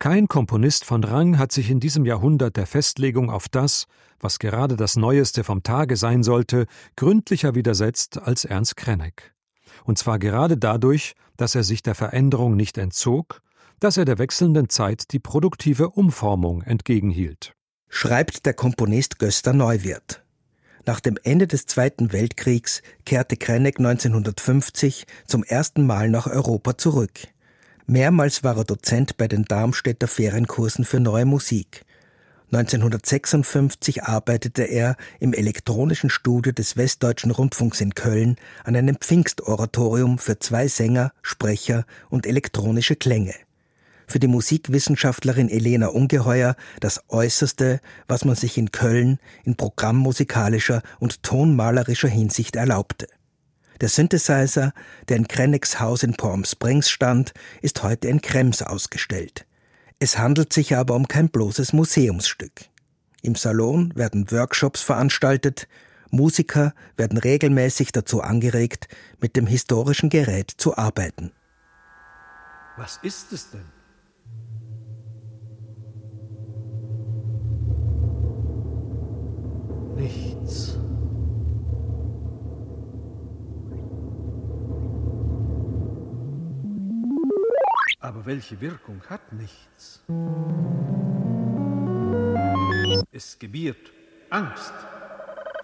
Kein Komponist von Rang hat sich in diesem Jahrhundert der Festlegung auf das, was gerade das Neueste vom Tage sein sollte, gründlicher widersetzt als Ernst Krenek. Und zwar gerade dadurch, dass er sich der Veränderung nicht entzog, dass er der wechselnden Zeit die produktive Umformung entgegenhielt. Schreibt der Komponist Gösta Neuwirth. Nach dem Ende des Zweiten Weltkriegs kehrte Krenek 1950 zum ersten Mal nach Europa zurück. Mehrmals war er Dozent bei den Darmstädter Ferienkursen für Neue Musik. 1956 arbeitete er im elektronischen Studio des Westdeutschen Rundfunks in Köln an einem Pfingstoratorium für 2 Sänger, Sprecher und elektronische Klänge. Für die Musikwissenschaftlerin Elena Ungeheuer das Äußerste, was man sich in Köln in programmmusikalischer und tonmalerischer Hinsicht erlaubte. Der Synthesizer, der in Kreneks Haus in Palm Springs stand, ist heute in Krems ausgestellt. Es handelt sich aber um kein bloßes Museumsstück. Im Salon werden Workshops veranstaltet, Musiker werden regelmäßig dazu angeregt, mit dem historischen Gerät zu arbeiten. Was ist es denn? Nichts. Aber welche Wirkung hat nichts? Es gebiert Angst.